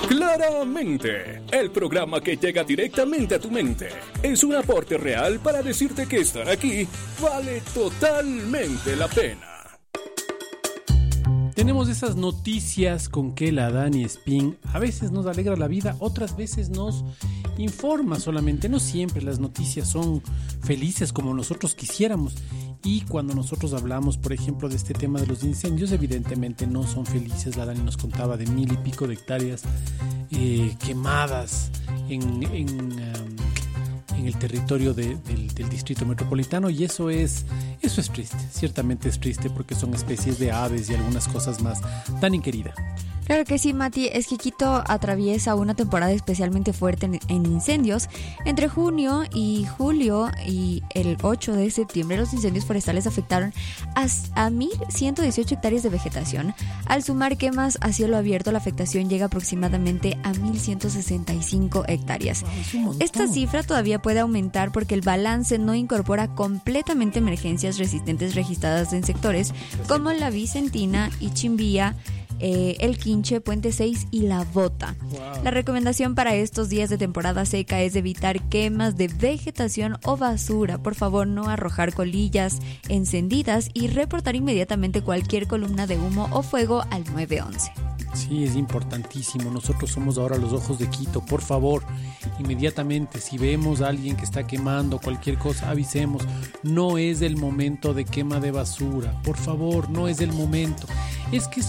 Claramente, el programa que llega directamente a tu mente es un aporte real para decirte que estar aquí vale totalmente la pena. Tenemos esas noticias con que la Dani Espín a veces nos alegra la vida, otras veces nos informa solamente. No siempre las noticias son felices como nosotros quisiéramos. Y cuando nosotros hablamos, por ejemplo, de este tema de los incendios, evidentemente no son felices. La Dani nos contaba de 1,000 y pico de hectáreas quemadas en el territorio del distrito metropolitano, y eso es triste, ciertamente es triste, porque son especies de aves y algunas cosas más. Dani, querida. Claro que sí, Mati, es que Quito atraviesa una temporada especialmente fuerte en incendios. Entre junio y julio y el 8 de septiembre los incendios forestales afectaron a 1,118 hectáreas de vegetación. Al sumar quemas a cielo abierto, la afectación llega aproximadamente a 1,165 hectáreas. Esta cifra todavía puede aumentar porque el balance no incorpora completamente emergencias resistentes registradas en sectores como la Vicentina y Chimbía, el Quinche, Puente 6 y La Bota. Wow. La recomendación para estos días de temporada seca es evitar quemas de vegetación o basura. Por favor, no arrojar colillas encendidas y reportar inmediatamente cualquier columna de humo o fuego al 911. Sí, es importantísimo. Nosotros somos ahora los ojos de Quito. Por favor, inmediatamente, si vemos a alguien que está quemando cualquier cosa, avisemos. No es el momento de quema de basura. Por favor, no es el momento. Es que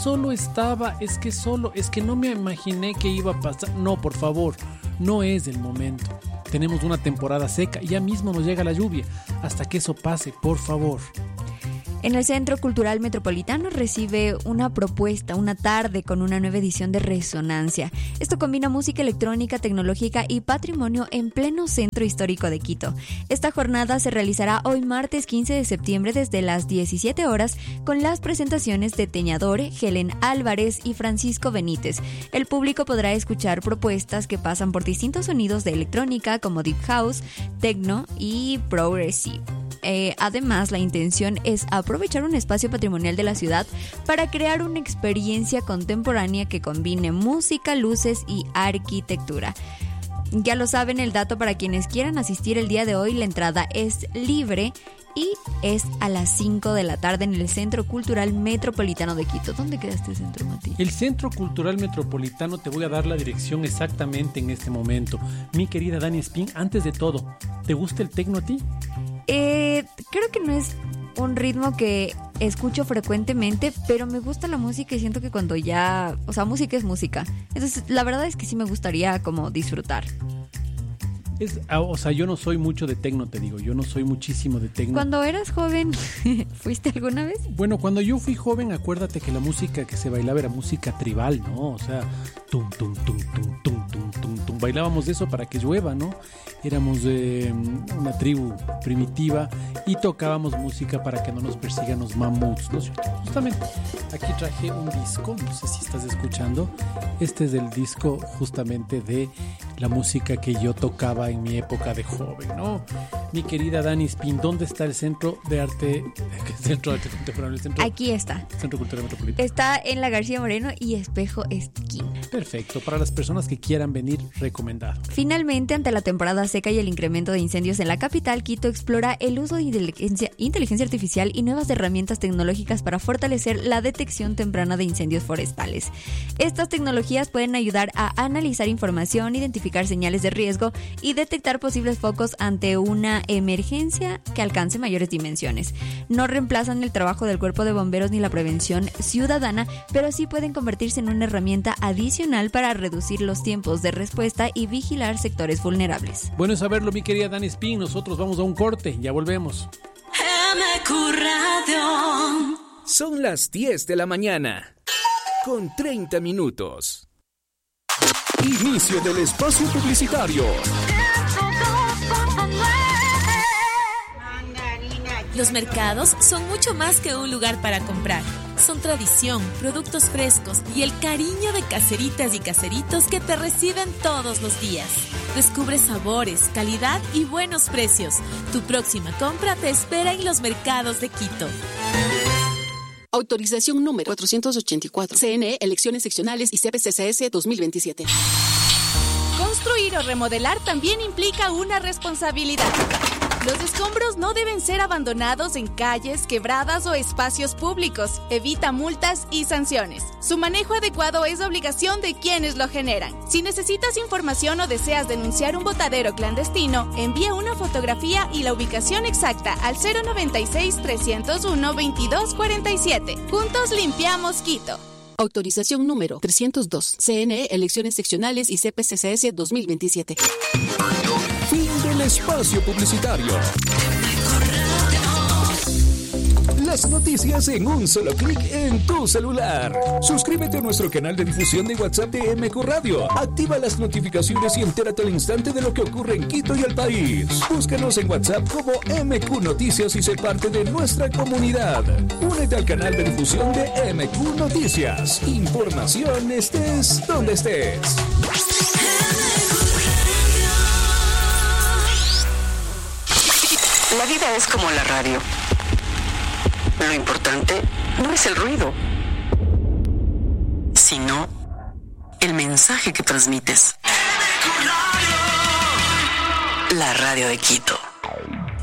no me imaginé que iba a pasar. No, por favor, no es el momento. Tenemos una temporada seca y ya mismo nos llega la lluvia. Hasta que eso pase, por favor. En el Centro Cultural Metropolitano recibe una propuesta, una tarde con una nueva edición de Resonancia. Esto combina música electrónica, tecnológica y patrimonio en pleno centro histórico de Quito. Esta jornada se realizará hoy martes 15 de septiembre desde las 17 horas con las presentaciones de Teñador, Helen Álvarez y Francisco Benítez. El público podrá escuchar propuestas que pasan por distintos sonidos de electrónica como Deep House, Techno y Progressive. Además, la intención es aprovechar un espacio patrimonial de la ciudad para crear una experiencia contemporánea que combine música, luces y arquitectura. Ya lo saben, el dato para quienes quieran asistir el día de hoy, la entrada es libre y es a las 5 de la tarde en el Centro Cultural Metropolitano de Quito. ¿Dónde queda este centro, Mati? El Centro Cultural Metropolitano, te voy a dar la dirección exactamente en este momento. Mi querida Dani Espín, antes de todo, ¿te gusta el tecno a ti? Creo que no es un ritmo que escucho frecuentemente, pero me gusta la música y siento que cuando ya... O sea, música es música. Entonces, la verdad es que sí me gustaría como disfrutar. Yo no soy mucho de tecno, te digo. Yo no soy muchísimo de tecno. Cuando eras joven, ¿fuiste alguna vez? Bueno, cuando yo fui joven, acuérdate que la música que se bailaba era música tribal, ¿no? O sea, tum, tum, tum, tum, tum, tum, tum, tum. Bailábamos eso para que llueva, ¿no? Éramos una tribu primitiva y tocábamos música para que no nos persigan los mamuts, ¿no es cierto? Justamente, aquí traje un disco, no sé si estás escuchando. Este es el disco justamente de la música que yo tocaba en mi época de joven, ¿no? Mi querida Dani Espín, ¿dónde está el Centro de Arte Contemporáneo? Aquí está. Centro Cultural Metropolitano. Está en la García Moreno y Espejo esquina. Perfecto, para las personas que quieran venir, recomendado. Finalmente, ante la temporada seca y el incremento de incendios en la capital, Quito explora el uso de inteligencia artificial y nuevas herramientas tecnológicas para fortalecer la detección temprana de incendios forestales. Estas tecnologías pueden ayudar a analizar información, identificar señales de riesgo y detectar posibles focos ante una emergencia que alcance mayores dimensiones. No reemplazan el trabajo del cuerpo de bomberos ni la prevención ciudadana, pero sí pueden convertirse en una herramienta adicional para reducir los tiempos de respuesta y vigilar sectores vulnerables. Bueno saberlo, mi querida Dani Espín. Nosotros vamos a un corte, ya volvemos. MQ Radio. Son las 10 de la mañana, con 30 minutos. Inicio del espacio publicitario. Los mercados son mucho más que un lugar para comprar. Son tradición, productos frescos y el cariño de caseritas y caseritos que te reciben todos los días. Descubre sabores, calidad y buenos precios. Tu próxima compra te espera en los mercados de Quito. Autorización número 484. CNE, Elecciones Seccionales y CPCCS 2027. Construir o remodelar también implica una responsabilidad. Los escombros no deben ser abandonados en calles, quebradas o espacios públicos. Evita multas y sanciones. Su manejo adecuado es obligación de quienes lo generan. Si necesitas información o deseas denunciar un botadero clandestino, envía una fotografía y la ubicación exacta al 096-301-2247. Juntos limpiamos Quito. Autorización número 302. CNE, Elecciones Seccionales y CPCCS 2027. Fin del espacio publicitario. Las noticias en un solo clic en tu celular. Suscríbete a nuestro canal de difusión de WhatsApp de MQ Radio. Activa las notificaciones y entérate al instante de lo que ocurre en Quito y el país. Búscanos en WhatsApp como MQ Noticias y sé parte de nuestra comunidad. Únete al canal de difusión de MQ Noticias. Información estés donde estés. La vida es como la radio. Lo importante no es el ruido, sino el mensaje que transmites. La radio de Quito.